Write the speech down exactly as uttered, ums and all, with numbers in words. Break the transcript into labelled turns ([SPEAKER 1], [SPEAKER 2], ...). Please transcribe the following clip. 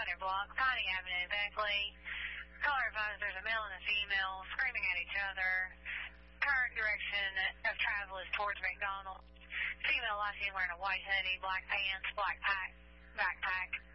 [SPEAKER 1] Pioneer Block, Piney Avenue, Beckley. Caller advised there's a male and a female screaming at each other. Current direction of travel is towards McDonald's. Female last seen wearing a white hoodie, black pants, black pack, backpack.